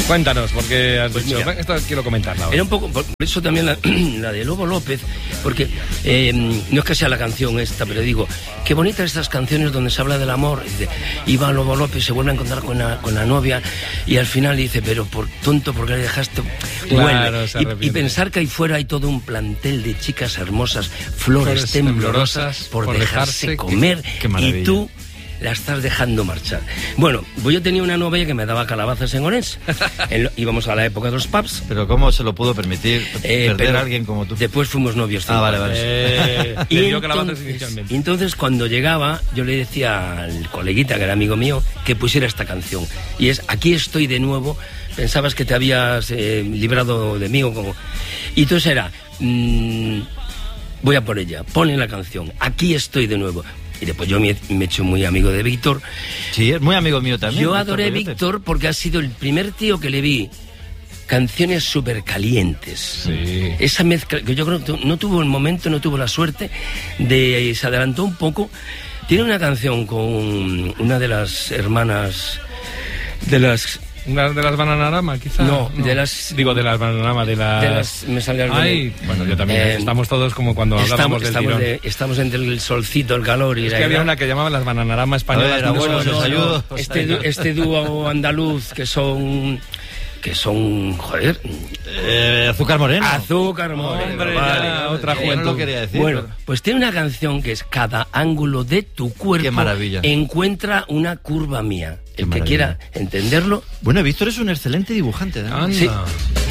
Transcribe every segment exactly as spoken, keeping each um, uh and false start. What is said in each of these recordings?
Cuéntanos, porque has Pues dicho, mira, esto quiero comentarla ahora. Era un poco, por eso también la, la de Lobo López, porque eh, no es que sea la canción esta, pero digo, qué bonitas estas canciones donde se habla del amor. Dice, iba Lobo López, se vuelve a encontrar con la, con la novia y al final dice, pero por tonto, ¿por qué le dejaste? Claro, y, y pensar que ahí fuera hay todo un plantel de chicas hermosas, flores, flores temblorosas, por, por dejarse, dejarse comer, qué, qué y tú la estás dejando marchar. Bueno, pues yo tenía una novia que me daba calabazas en Orense. En, íbamos a la época de los pubs. Pero ¿cómo se lo pudo permitir eh, perder a alguien como tú? Después fuimos novios. Ah, vale, vale. Eh, y dio calabazas inicialmente. Entonces, cuando llegaba, yo le decía al coleguita, que era amigo mío, que pusiera esta canción. Y es, aquí estoy de nuevo. Pensabas que te habías eh, librado de mí o como... Y entonces era, mmm, voy a por ella, ponle la canción, aquí estoy de nuevo. Y después yo me, me he hecho muy amigo de Víctor. Sí, es muy amigo mío también. Yo adoré a Víctor porque ha sido el primer tío que le vi canciones súper calientes. Sí. Esa mezcla, que yo creo que no tuvo el momento, no tuvo la suerte, de se adelantó un poco. Tiene una canción con una de las hermanas, de las... ¿Una de las Bananarama, quizá? No, no, de las... Digo, de las Bananarama, de las... De las me salió algo. Ay, bueno, yo también. Eh, estamos todos como cuando hablábamos del estamos, tirón. de, estamos entre el solcito, el calor y es la... que había una que llamaban las Bananarama españolas. No, no, no, no. Este, este dúo andaluz que son... que son, joder... Eh, Azúcar Moreno. Azúcar Moreno. Hombre, vale, ya, otra juventud. No lo quería decir. Bueno, pero... pues tiene una canción que es Cada ángulo de tu cuerpo. Qué maravilla. Encuentra una curva mía. El Qué que maravilla. Quiera entenderlo... Bueno, Víctor es un excelente dibujante, ¿no? Anda. Sí.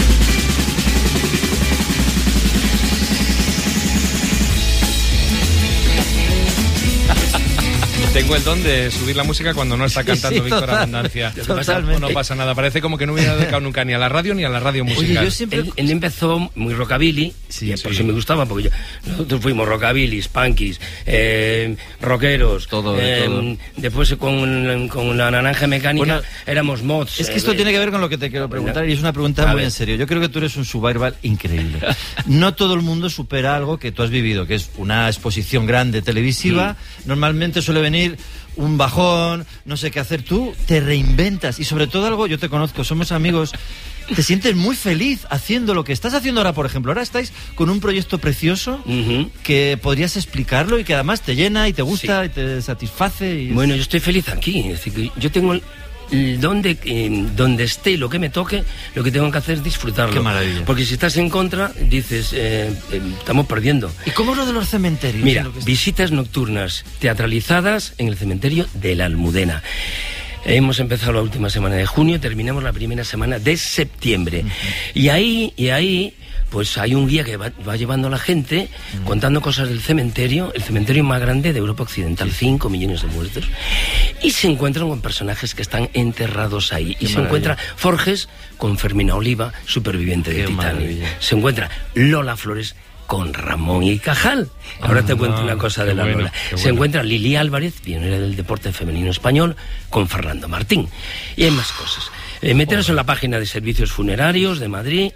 Tengo el don de subir la música cuando no está cantando sí, sí, Víctor total, Abundancia. Totalmente. No pasa nada, parece como que no hubiera dedicado nunca ni a la radio ni a la radio musical. Oye, yo siempre... él, él empezó muy rockabilly, sí, sí. por eso me gustaba, porque yo, nosotros fuimos rockabilly, punkies, eh, rockeros, todo, eh, todo. Después con, con la naranja mecánica bueno, éramos mods. Es que esto eh, tiene que ver con lo que te quiero preguntar y es una pregunta muy ver. en serio. Yo creo que tú eres un survival increíble. No todo el mundo supera algo que tú has vivido, que es una exposición grande televisiva. Sí. Normalmente suele venir un bajón, no sé qué hacer. Tú te reinventas y sobre todo algo, yo te conozco, somos amigos, te sientes muy feliz haciendo lo que estás haciendo ahora, por ejemplo. Ahora estáis con un proyecto precioso uh-huh. que podrías explicarlo y que además te llena y te gusta sí. y te satisface. Y... Bueno, yo estoy feliz aquí. Es decir, que yo tengo... El... Donde, eh, donde esté, lo que me toque, lo que tengo que hacer es disfrutarlo. Qué maravilla. Porque si estás en contra, dices, eh, eh, estamos perdiendo. ¿Y cómo es lo de los cementerios? Mira, visitas nocturnas teatralizadas en el cementerio de la Almudena. Hemos empezado la última semana de junio, terminamos la primera semana de septiembre. Uh-huh. Y ahí, y ahí, pues hay un guía que va, va llevando a la gente, uh-huh. contando cosas del cementerio, el cementerio más grande de Europa Occidental, cinco millones de muertos. Y se encuentran con personajes que están enterrados ahí. Qué y maravilla. Se encuentra Forges con Fermina Oliva, superviviente de Titanic. Se encuentra Lola Flores con Ramón y Cajal. Ahora ah, te cuento una cosa de la bueno, Lola. Se bueno. encuentra Lili Álvarez, pionera del deporte femenino español, con Fernando Martín. Y hay más cosas. Eh, meteros oh. en la página de Servicios Funerarios de Madrid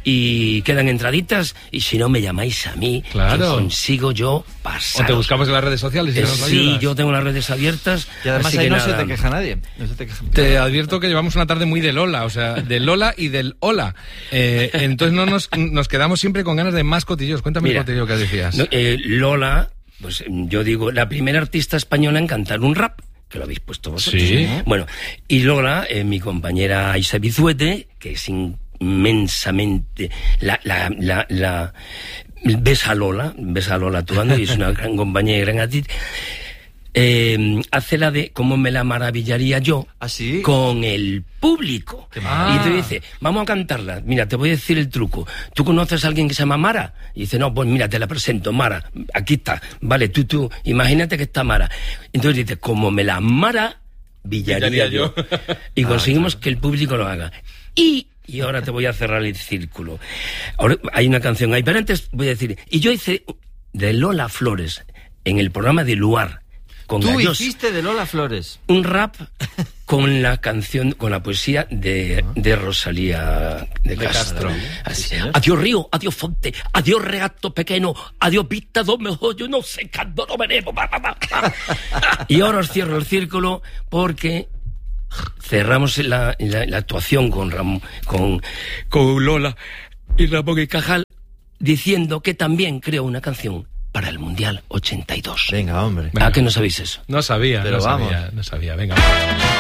y quedan entraditas y si no me llamáis a mí, claro. que consigo yo pasar. O te buscamos en las redes sociales y eh, nos Sí, ayudas. Yo tengo las redes abiertas. Y además ahí no nada. se te queja nadie. No se te, queja. te advierto que llevamos una tarde muy de Lola, o sea, de Lola y del hola. Eh, entonces no nos, nos quedamos siempre con ganas de más cotillos. Cuéntame Mira, el cotillo que decías. No, eh, Lola, pues yo digo, la primera artista española en cantar un rap. Que lo habéis puesto vosotros. Sí. Bueno, y Lola, eh, mi compañera Isa Bizuete, que es inmensamente la, la, la, la ves a Lola, ves a Lola actuando y es una gran compañera y gran actriz. Eh, hace la de cómo me la maravillaría yo ¿Ah, sí? con el público. Ah. Y te dice, vamos a cantarla. Mira, te voy a decir el truco. ¿Tú conoces a alguien que se llama Mara? Y dice, no, pues mira, te la presento, Mara. Aquí está. Vale, tú, tú, imagínate que está Mara. Entonces dice, como me la maravillaría yo. Y conseguimos ah, claro. que el público lo haga. Y Y ahora te voy a cerrar el círculo. Ahora hay una canción ahí, pero antes voy a decir, y yo hice de Lola Flores en el programa de Luar. Con Tú Gallos, hiciste de Lola Flores un rap con la canción, con la poesía de, de Rosalía de, de Castro. Castro. Así, adiós río, adiós fonte, adiós regato pequeño, adiós vista do mejor, yo no sé cuándo no veremos. Y ahora os cierro el círculo porque cerramos la, la, la actuación con, Ram, con, con Lola y Ramón y Cajal diciendo que también creó una canción para el Mundial ochenta y dos. Venga, hombre. ¿A qué no sabéis eso? No sabía, Pero no vamos. sabía, no sabía. Venga.